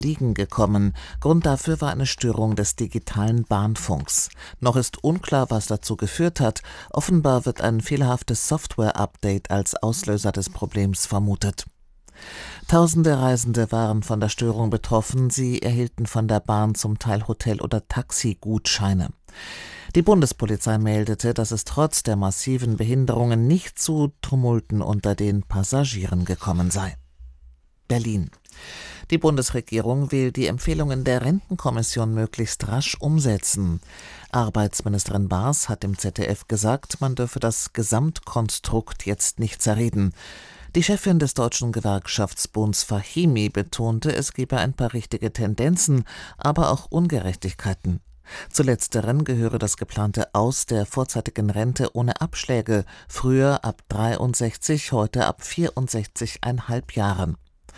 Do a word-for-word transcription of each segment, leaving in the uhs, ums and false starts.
Liegen gekommen. Grund dafür war eine Störung des digitalen Bahnfunks. Noch ist unklar, was dazu geführt hat. Offenbar wird ein fehlerhaftes Software-Update als Auslöser des Problems vermutet. Tausende Reisende waren von der Störung betroffen. Sie erhielten von der Bahn zum Teil Hotel- oder Taxigutscheine. Die Bundespolizei meldete, dass es trotz der massiven Behinderungen nicht zu Tumulten unter den Passagieren gekommen sei. Berlin. Die Bundesregierung will die Empfehlungen der Rentenkommission möglichst rasch umsetzen. Arbeitsministerin Baas hat im Z D F gesagt, man dürfe das Gesamtkonstrukt jetzt nicht zerreden. Die Chefin des Deutschen Gewerkschaftsbunds Fahimi betonte, es gebe ein paar richtige Tendenzen, aber auch Ungerechtigkeiten. Zu letzteren gehöre das geplante Aus der vorzeitigen Rente ohne Abschläge, früher ab dreiundsechzig, heute ab vierundsechzig Komma fünf Jahren.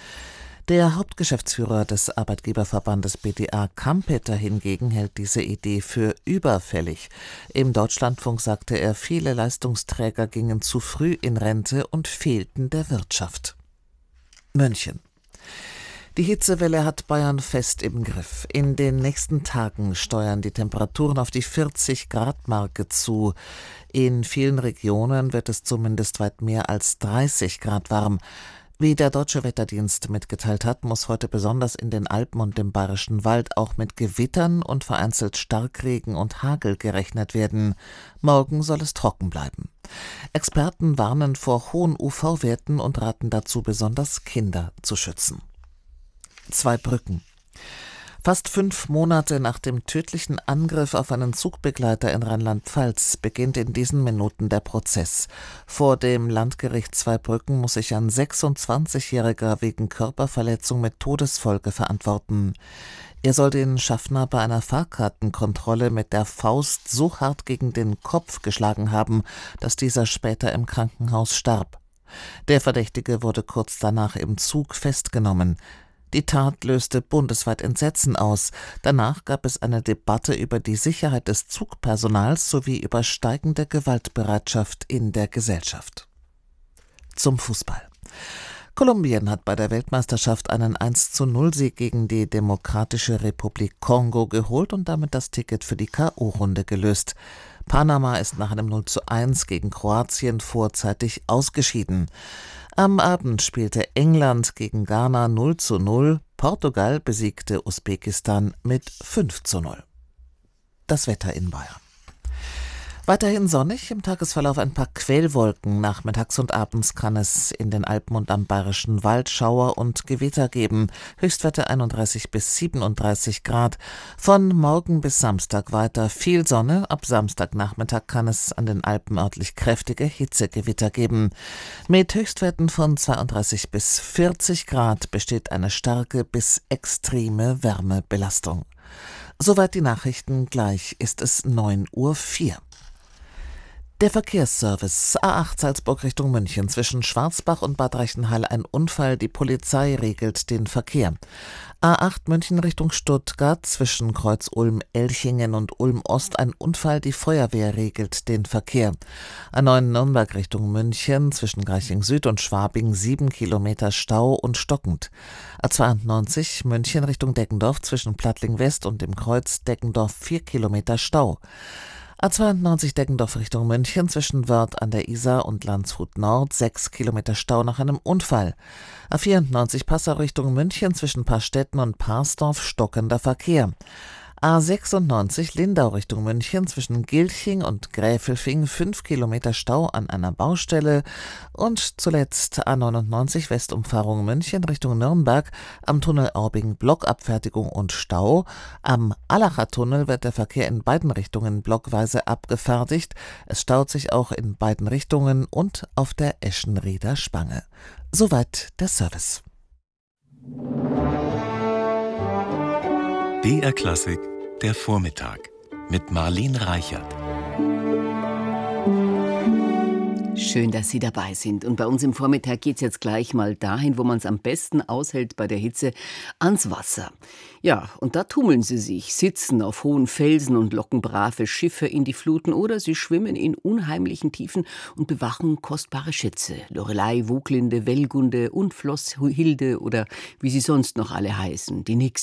Der Hauptgeschäftsführer des Arbeitgeberverbandes B D A Kampeter hingegen hält diese Idee für überfällig. Im Deutschlandfunk sagte er, viele Leistungsträger gingen zu früh in Rente und fehlten der Wirtschaft. München. Die Hitzewelle hat Bayern fest im Griff. In den nächsten Tagen steuern die Temperaturen auf die vierzig Grad Marke zu. In vielen Regionen wird es zumindest weit mehr als dreißig Grad warm. Wie der Deutsche Wetterdienst mitgeteilt hat, muss heute besonders in den Alpen und dem Bayerischen Wald auch mit Gewittern und vereinzelt Starkregen und Hagel gerechnet werden. Morgen soll es trocken bleiben. Experten warnen vor hohen U V-Werten und raten dazu, besonders Kinder zu schützen. Zweibrücken. Fast fünf Monate nach dem tödlichen Angriff auf einen Zugbegleiter in Rheinland-Pfalz beginnt in diesen Minuten der Prozess. Vor dem Landgericht Zweibrücken muss sich ein sechsundzwanzigjähriger wegen Körperverletzung mit Todesfolge verantworten. Er soll den Schaffner bei einer Fahrkartenkontrolle mit der Faust so hart gegen den Kopf geschlagen haben, dass dieser später im Krankenhaus starb. Der Verdächtige wurde kurz danach im Zug festgenommen. Die Tat löste bundesweit Entsetzen aus. Danach gab es eine Debatte über die Sicherheit des Zugpersonals sowie über steigende Gewaltbereitschaft in der Gesellschaft. Zum Fußball. Kolumbien hat bei der Weltmeisterschaft einen eins zu null Sieg gegen die Demokratische Republik Kongo geholt und damit das Ticket für die K O-Runde gelöst. Panama ist nach einem null zu eins gegen Kroatien vorzeitig ausgeschieden. Am Abend spielte England gegen Ghana null zu null, Portugal besiegte Usbekistan mit fünf zu null. Das Wetter in Bayern. Weiterhin sonnig, im Tagesverlauf ein paar Quellwolken. Nachmittags und abends kann es in den Alpen und am Bayerischen Wald Schauer und Gewitter geben. Höchstwerte einunddreißig bis siebenunddreißig Grad. Von morgen bis Samstag weiter viel Sonne. Ab Samstagnachmittag kann es an den Alpen örtlich kräftige Hitzegewitter geben. Mit Höchstwerten von zweiunddreißig bis vierzig Grad besteht eine starke bis extreme Wärmebelastung. Soweit die Nachrichten, gleich ist es neun Uhr vier. Der Verkehrsservice A acht Salzburg Richtung München zwischen Schwarzbach und Bad Reichenhall ein Unfall, die Polizei regelt den Verkehr. A acht München Richtung Stuttgart zwischen Kreuz Ulm-Elchingen und Ulm-Ost ein Unfall, die Feuerwehr regelt den Verkehr. A neun Nürnberg Richtung München zwischen Garching Süd und Schwabing sieben Kilometer Stau und stockend. A zweiundneunzig München Richtung Deggendorf zwischen Plattling West und dem Kreuz Deggendorf vier Kilometer Stau. A zweiundneunzig Deggendorf Richtung München zwischen Wörth an der Isar und Landshut Nord sechs Kilometer Stau nach einem Unfall. A vierundneunzig Passau Richtung München zwischen Paarstetten und Parsdorf stockender Verkehr. A sechsundneunzig Lindau Richtung München zwischen Gilching und Gräfelfing fünf Kilometer Stau an einer Baustelle. Und zuletzt A neunundneunzig Westumfahrung München Richtung Nürnberg am Tunnel Aubing Blockabfertigung und Stau. Am Allacher Tunnel wird der Verkehr in beiden Richtungen blockweise abgefertigt. Es staut sich auch in beiden Richtungen und auf der Eschenrieder Spange. Soweit der Service. B R Klassik, der Vormittag mit Marlene Reichert. Schön, dass Sie dabei sind. Und bei uns im Vormittag geht es jetzt gleich mal dahin, wo man es am besten aushält bei der Hitze, ans Wasser. Ja, und da tummeln sie sich, sitzen auf hohen Felsen und locken brave Schiffe in die Fluten oder sie schwimmen in unheimlichen Tiefen und bewachen kostbare Schätze. Lorelei, Wuglinde, Wellgunde und Flosshilde oder wie sie sonst noch alle heißen, die Nix.